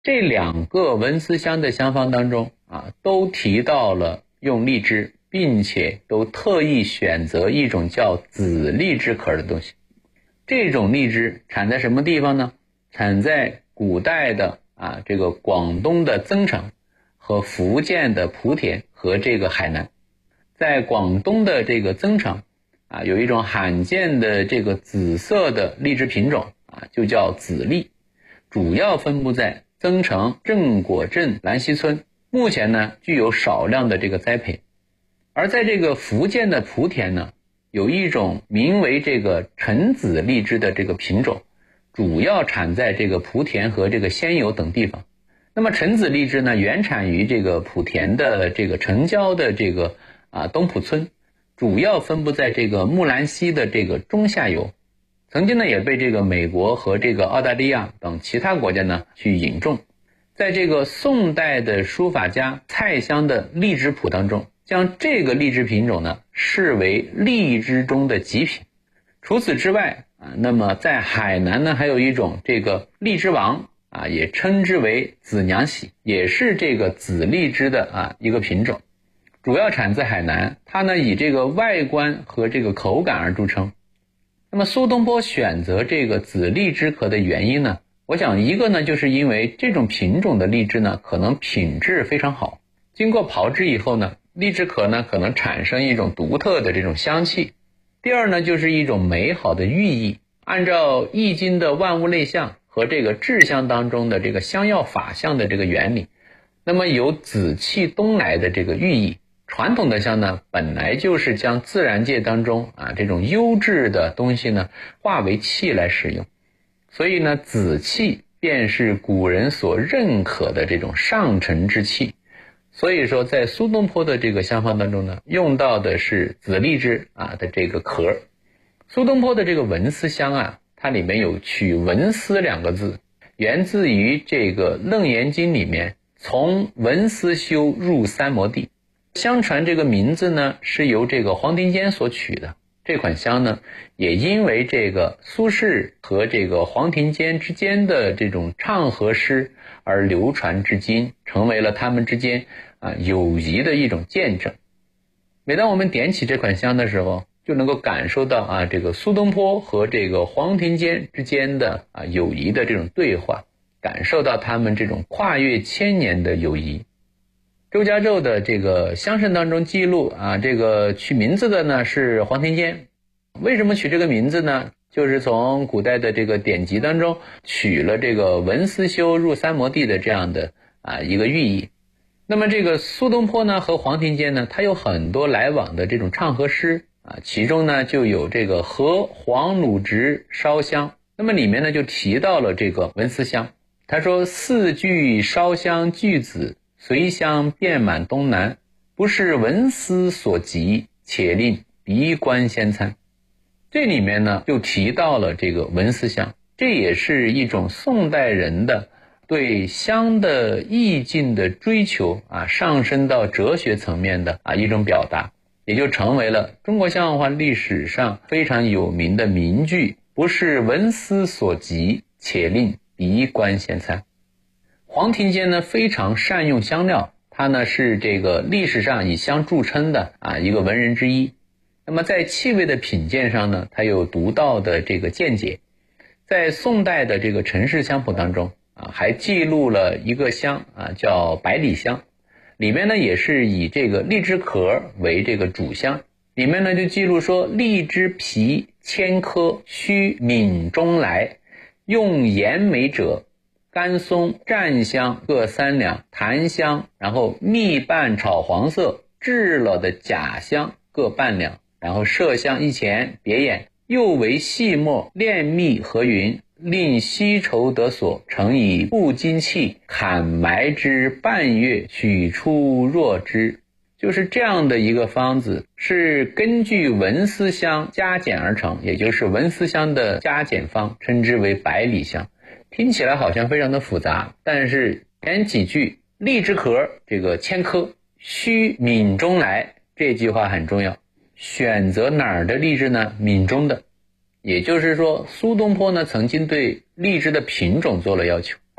这两个文思香的香方当中都提到了用荔枝，并且都特意选择一种叫紫荔枝壳的东西。这种荔枝产在什么地方呢？产在古代的这个广东的增城和福建的莆田和这个海南。在广东的这个增城有一种罕见的这个紫色的荔枝品种就叫紫荔，主要分布在增城正果镇兰溪村，目前呢具有少量的这个栽培。而在这个福建的莆田呢，有一种名为这个陈紫荔枝的这个品种，主要产在这个莆田和这个仙游等地方。那么陈紫荔枝呢，原产于这个莆田的这个城郊的这个东浦村，主要分布在这个木兰溪的这个中下游。曾经呢也被这个美国和这个澳大利亚等其他国家呢去引种。在这个宋代的书法家蔡襄的荔枝谱当中，将这个荔枝品种呢视为荔枝中的极品。除此之外那么在海南呢还有一种这个荔枝王也称之为紫娘喜，也是这个紫荔枝的一个品种，主要产自海南。它呢以这个外观和这个口感而著称。那么苏东坡选择这个紫荔枝壳的原因呢，我想一个呢就是因为这种品种的荔枝呢可能品质非常好，经过炮制以后呢，荔枝壳呢可能产生一种独特的这种香气。第二呢就是一种美好的寓意，按照易经的万物类象和这个制香当中的这个香药法相的这个原理，那么有紫气东来的这个寓意。传统的香呢本来就是将自然界当中这种优质的东西呢化为气来使用，所以呢紫气便是古人所认可的这种上乘之气。所以说在苏东坡的这个香方当中呢，用到的是紫荔枝的这个壳。苏东坡的这个文思香它里面有取文思两个字，源自于这个楞严经里面从文思修入三摩地。相传这个名字呢是由这个黄庭坚所取的。这款香呢也因为这个苏轼和这个黄庭坚之间的这种唱和诗而流传至今，成为了他们之间友谊的一种见证。每当我们点起这款香的时候，就能够感受到这个苏东坡和这个黄庭坚之间的友谊的这种对话，感受到他们这种跨越千年的友谊。周家胄的这个香圣当中记录这个取名字的呢是黄庭坚。为什么取这个名字呢？就是从古代的这个典籍当中取了这个文思修入三摩地的这样的一个寓意。那么这个苏东坡呢和黄庭坚呢，他有很多来往的这种唱和诗其中呢就有这个和黄鲁直烧香。那么里面呢就提到了这个文思香。他说四句烧香句子，随香遍满东南，不是文思所及，且令鼻观先参。这里面呢就提到了这个文思香，这也是一种宋代人的对香的意境的追求上升到哲学层面的一种表达，也就成为了中国香文化历史上非常有名的名句，不是文思所及，且令鼻观先参。黄庭坚呢非常善用香料，他呢是这个历史上以香著称的一个文人之一。那么在气味的品鉴上呢，他有独到的这个见解。在宋代的这个陈氏香谱当中还记录了一个香叫百里香，里面呢也是以这个荔枝壳为这个主香。里面呢就记录说，荔枝皮1000颗，须抿中来，用盐美者，甘松、占香各3两，檀香，然后蜜拌炒黄色，制了的假香各半两，然后麝香1钱，别眼，又为细末，炼蜜和匀，令稀稠得所，盛以布金器，砍埋之半月，取出若之。就是这样的一个方子，是根据文思香加减而成，也就是文思香的加减方，称之为百里香。听起来好像非常的复杂，但是前几句荔枝壳这个1000颗，须抿中来，这句话很重要。选择哪儿的荔枝呢？抿中的。也就是说，苏东坡呢曾经对荔枝的品种做了要求，而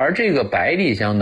而这个白荔香呢